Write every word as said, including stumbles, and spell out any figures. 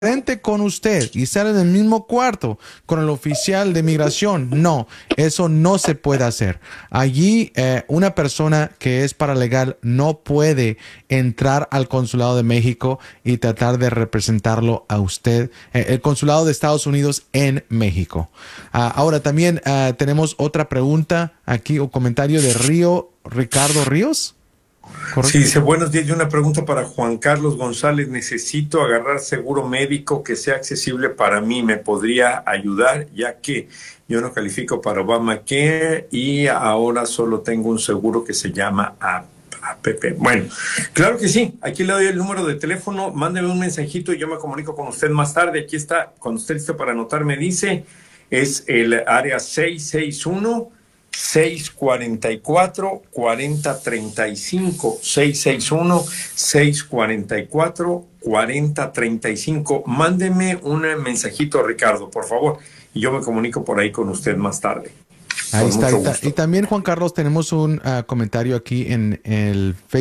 frente con usted y sale del mismo cuarto con el oficial de migración, no, eso no se puede hacer. Allí eh, una persona que es paralegal no puede entrar al consulado de México y tratar de representarlo a usted, eh, el consulado de Estados Unidos en México. Ah, ahora también ah, tenemos otra pregunta aquí o comentario de Río Ricardo Ríos. Sí, ¿Correcto? dice, buenos días, y una pregunta para Juan Carlos González. Necesito agarrar seguro médico que sea accesible para mí. ¿Me podría ayudar? Ya que yo no califico para Obamacare y ahora solo tengo un seguro que se llama A P P. Bueno, claro que sí. Aquí le doy el número de teléfono. Mándeme un mensajito y yo me comunico con usted más tarde. Aquí está, cuando esté listo para anotar, me dice, es el área seis seis uno, seis cuatro cuatro, cuatro cero tres cinco, seis seis uno, seis cuatro cuatro, cuatro cero tres cinco. Mándeme un mensajito, Ricardo, por favor, y yo me comunico por ahí con usted más tarde. Ahí Con está. mucho Y, ta- y gusto. también, Juan Carlos, tenemos un uh, comentario aquí en el Facebook.